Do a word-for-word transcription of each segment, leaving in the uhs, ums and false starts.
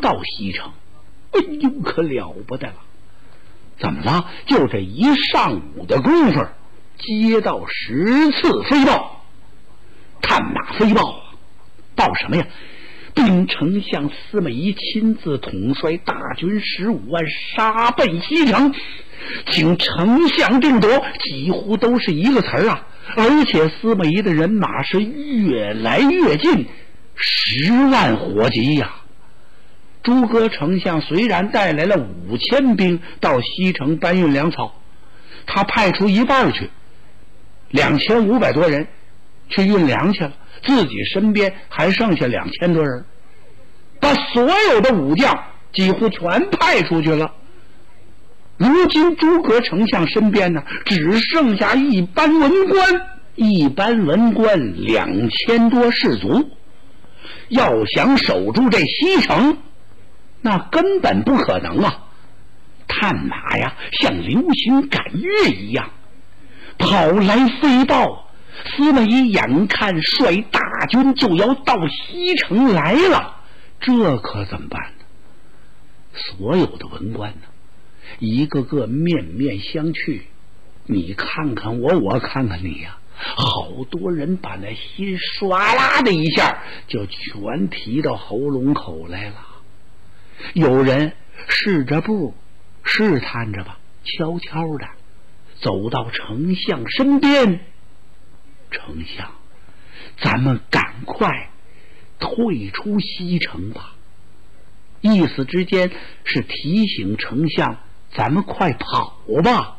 到西城。哎呦，可了不得了！怎么了？就这一上午的功夫，接到十次飞报，探马飞报啊！报什么呀？兵丞相司马懿亲自统帅大军十五万，杀奔西城，请丞相定夺，几乎都是一个词儿啊！而且司马懿的人马是越来越近，十万火急呀、啊！诸葛丞相虽然带来了五千兵到西城搬运粮草，他派出一半去，两千五百多人去运粮去了，自己身边还剩下两千多人，把所有的武将几乎全派出去了。如今诸葛丞相身边呢，只剩下一班文官，一班文官两千多士卒，要想守住这西城，那根本不可能啊！探马呀，像流星赶月一样跑来飞报，司马懿眼看率大军就要到西城来了，这可怎么办呢？所有的文官呢，一个个面面相觑，你看看我，我看看你呀、啊，好多人把那心唰啦的一下就全提到喉咙口来了。有人试着步，试探着吧，悄悄的走到丞相身边。丞相，咱们赶快退出西城吧。意思之间是提醒丞相，咱们快跑吧。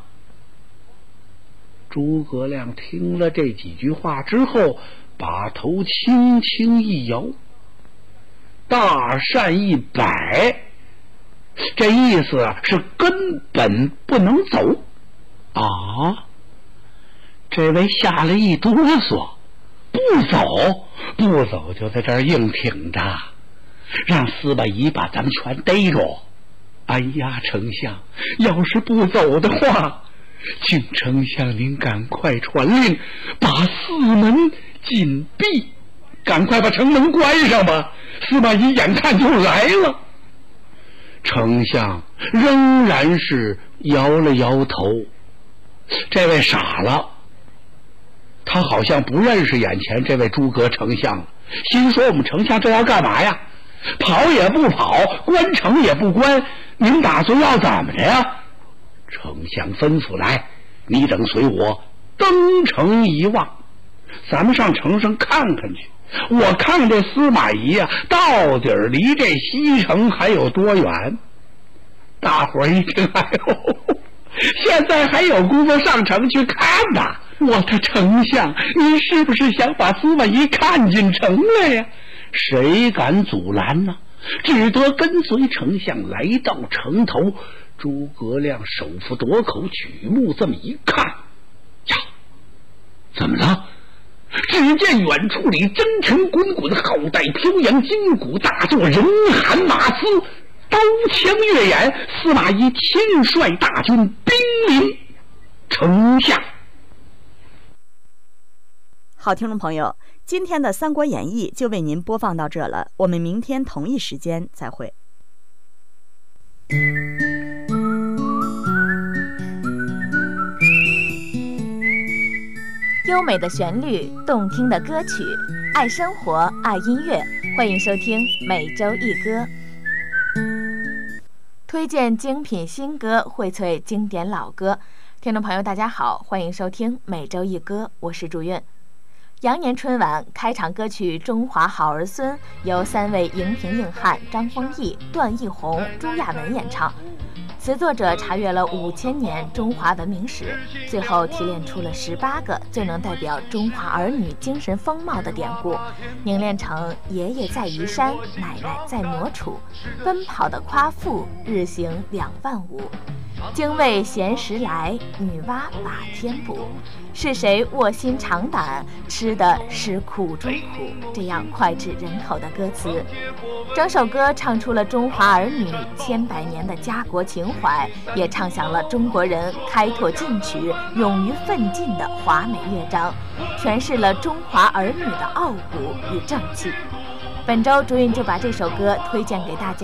诸葛亮听了这几句话之后，把头轻轻一摇，大扇一摆，这意思啊是根本不能走啊！这位吓了一哆嗦，不走，不走就在这儿硬挺着，让司马懿把咱们全逮住。哎呀，丞相，要是不走的话，请丞相您赶快传令，把四门紧闭，赶快把城门关上吧。司马懿眼看就来了。丞相仍然是摇了摇头。这位傻了，他好像不认识眼前这位诸葛丞相了，心说我们丞相这要干嘛呀？跑也不跑，关城也不关，您打算要怎么着呀？丞相吩咐，来，你等随我登城一望，咱们上城上看看去，我看这司马懿啊，到底离这西城还有多远？大伙儿一听，哎呦，现在还有功夫上城去看呐！我的丞相，你是不是想把司马懿看进城来呀？谁敢阻拦呢？只得跟随丞相来到城头。诸葛亮手扶夺口，举目这么一看，呀，怎么了？只见远处里征尘滚滚，浩带飘扬，金鼓大作，人喊马嘶，刀枪跃眼。司马懿亲率大军兵临城下。 好，听众朋友，今天的《三国演义》就为您播放到这了，我们明天同一时间再会。 优美的旋律，动听的歌曲，爱生活，爱音乐，欢迎收听每周一歌，推荐精品新歌，荟萃经典老歌。听众朋友大家好，欢迎收听每周一歌，我是祝韵。羊年春晚开场歌曲《中华好儿孙》由三位荧屏硬汉张丰毅、段奕宏、朱亚文演唱。词作者查阅了五千年中华文明史，最后提炼出了十八个最能代表中华儿女精神风貌的典故，凝练成“爷爷在移山，奶奶在磨杵，奔跑的夸父，日行两万五。精卫衔食来，女娲把天补。是谁卧薪尝胆，吃的是苦中苦？”这样脍炙人口的歌词，整首歌唱出了中华儿女千百年的家国情怀，也唱响了中国人开拓进取、勇于奋进的华美乐章，诠释了中华儿女的傲骨与正气。本周祝韵就把这首歌推荐给大家。